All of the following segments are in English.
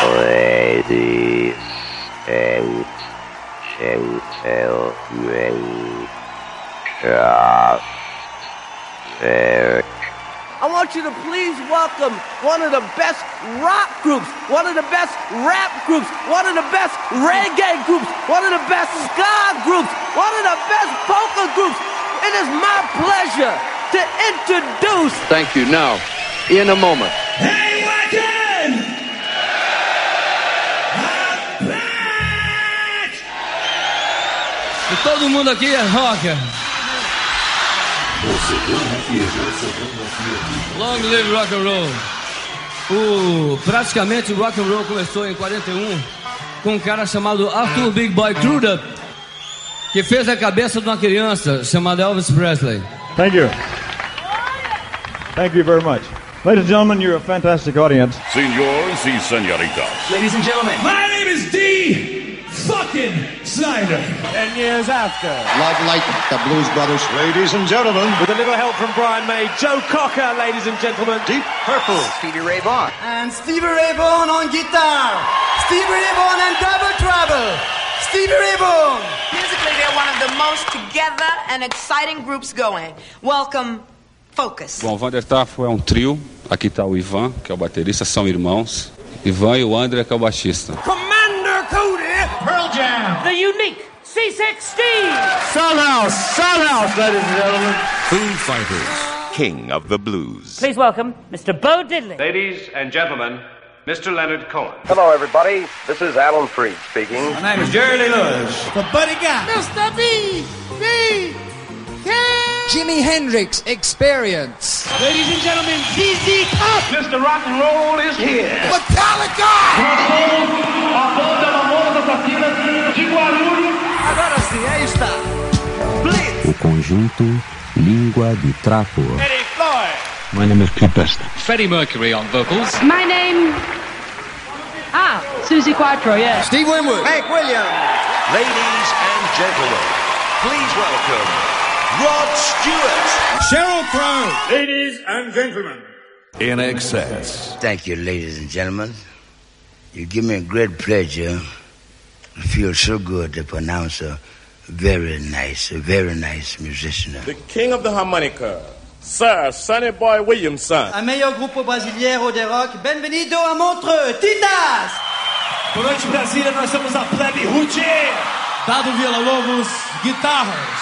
Ladies and gentlemen, just there. I want you to please welcome one of the best rock groups, one of the best rap groups, one of the best reggae groups, one of the best ska groups, one of the best polka groups. It is my pleasure to introduce... Thank you. Now, in a moment. Hey, Wacken! E todo mundo aqui é rocker. Long live rock and roll. Praticamente o rock and roll começou em 41 com um cara chamado Arthur Big Boy Crudup, que fez a cabeça de uma criança chamada Elvis Presley. Thank you. Thank you very much. Ladies and gentlemen, you're a fantastic audience. Senores y señoritas. Ladies and gentlemen. My name is D. Fucking Snyder. 10 years after. Like the Blues Brothers. Ladies and gentlemen. With a little help from Brian May, Joe Cocker, ladies and gentlemen. Deep Purple. Stevie Ray Vaughan. And Stevie Ray Vaughan on guitar. Stevie Ray Vaughan and double trouble. Stevie Ray Vaughan. Musically, they're one of the most together and exciting groups going. Welcome, Focus. Bom, Vandertafo é um trio. Aqui está o Ivan, que é o baterista, são irmãos. Ivan e o André, que é o baixista. Commander Cody. Pearl Jam. The unique C16. Sunhouse, ladies and gentlemen. Foo Fighters, King of the Blues. Please welcome Mr. Bo Diddley. Ladies and gentlemen, Mr. Leonard Cohen. Hello, everybody. This is Alan Freed speaking. My name is Jerry Lee Lewis. The Buddy Guy. Mr. B. Jimi Hendrix Experience. Ladies and gentlemen, ZZ Top. Mr. Rock and Roll is here. Metallica. Agora sim, aí está. Blitz. O conjunto Língua de Trapo. Eddie Floyd. My name is Pete Best. Freddie Mercury on vocals. My name... Susie Quattro, yeah. Steve Winwood. Hank Williams. Ladies and gentlemen, please welcome Rod Stewart. Sheryl Crow. Ladies and gentlemen. In Excess. Thank you, ladies and gentlemen. You give me a great pleasure. I feel so good to pronounce a very nice musician. The king of the harmonica, Sir Sonny Boy Williamson. A meilleur grupo brasileiro de rock. Bem-vindo a Montreux. Titas. Boa noite, Brasília. Nós somos a Plebe Routier. Dado Villa-Lobos, guitarras.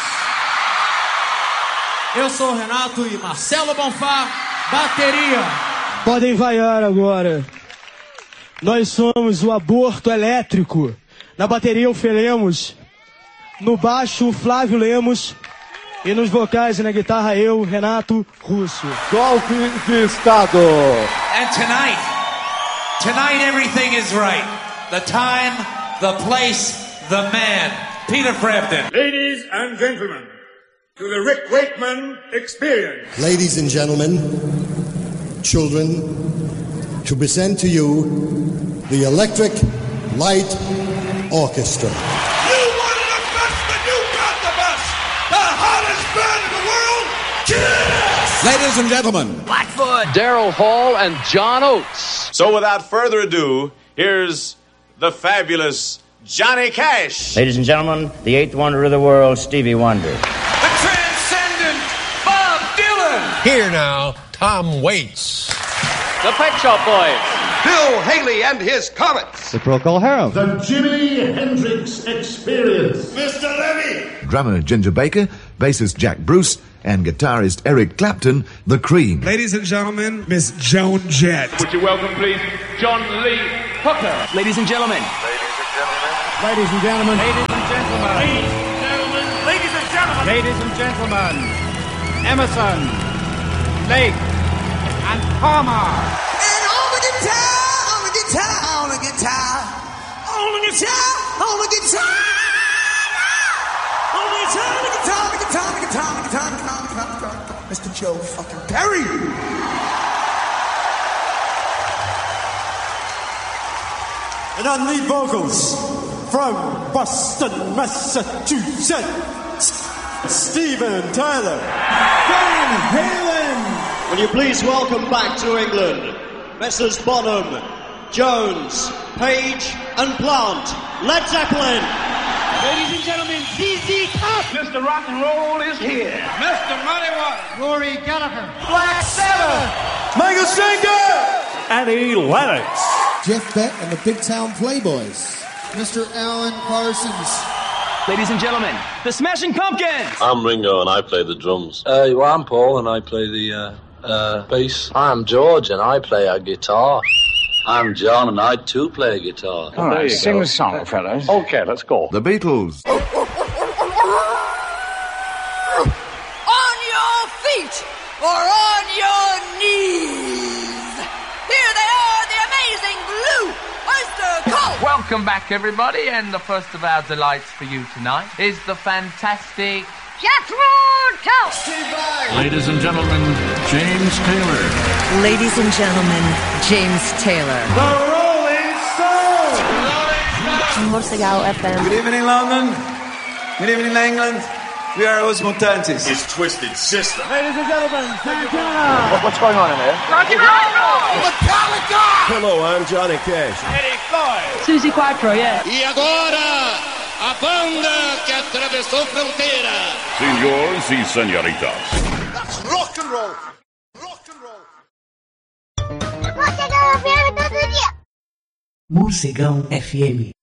Eu sou o Renato e Marcelo Bonfá, bateria. Podem vaiar agora. Nós somos o Aborto Elétrico. Na bateria o Felemos. No baixo o Flávio Lemos. E nos vocais e na guitarra eu, Renato Russo. Golpe de Estado. And tonight everything is right. The time, the place, the man. Peter Frampton. Ladies and gentlemen, to the Rick Wakeman Experience. Ladies and gentlemen, children, to present to you the Electric Light Orchestra. You wanted the best, but you got the best. The hottest band in the world, Kiss! Ladies and gentlemen, Blackfoot. Daryl Hall and John Oates. So without further ado, here's the fabulous Johnny Cash. Ladies and gentlemen, the eighth wonder of the world, Stevie Wonder. The transcendent Bob Dylan. here now, Tom Waits. The Pet Shop Boys. Bill Haley and his Comets. The Procol Harum. The Jimi Hendrix Experience. Mr. Levy. Drummer Ginger Baker, bassist Jack Bruce, and guitarist Eric Clapton, The Cream. Ladies and gentlemen, Miss Joan Jett. Would you welcome, please, John Lee Hooker. Ladies and gentlemen. Ladies and gentlemen. Ladies and gentlemen. Ladies and gentlemen. Ladies and gentlemen. Emerson, Lake, and Palmer. And on the guitar, on the guitar, on the guitar, on the guitar, on the guitar, on the guitar, on the guitar, on the guitar, on the guitar, on the guitar, on the guitar, on the guitar, on the guitar, Mr. Joe fucking Perry. And on lead vocals, from Boston, Massachusetts, Steven Tyler. Van Halen. Will you please welcome back to England, Messrs. Bonham, Jones, Page and Plant, Led Zeppelin. Ladies and gentlemen, ZZ Top. Mr. Rock and Roll is here. Mr. Muddy Waters. Rory Gallagher. Black Sabbath. Mega Singer. Annie Lennox. Jeff Beck and the Big Town Playboys. Mr. Alan Parsons. Ladies and gentlemen, the Smashing Pumpkins. I'm Ringo and I play the drums. Well, I'm Paul and I play the bass. I'm George and I play a guitar. I'm John and I too play a guitar. All right, sing the song, fellas. Okay, let's go. The Beatles. On your feet or on your knees. Here they are, the amazing Blue Oyster Cult. Welcome back, everybody, and the first of our delights for you tonight is the fantastic Jethro Tull. Ladies and gentlemen, James Taylor. Ladies and gentlemen, James Taylor. The Rolling Stones. Morsegal FM. Good evening, London. Good evening, England. We are Os Mutantes. It's Twisted Sister. Ladies and gentlemen, Santana. What's going on in there? Rocky Roll. Metallica. Hello, I'm Johnny Cash. Eddie Floyd. Susie Quattro, yeah. E agora, a banda que atravessou fronteira. Senhores e senhoritas. That's rock and roll. Rock and roll. Morcegão FM todo dia. Morcegão FM.